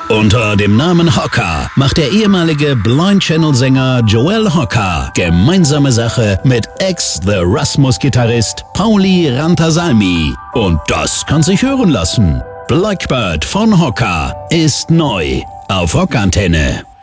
Unter dem Namen Hocker macht der ehemalige Blind Channel-Sänger Joel Hocker gemeinsame Sache mit Ex-The Rasmus-Gitarrist Pauli Rantasalmi. Und das kann sich hören lassen. Blackbird von Hocker ist neu auf Rockantenne.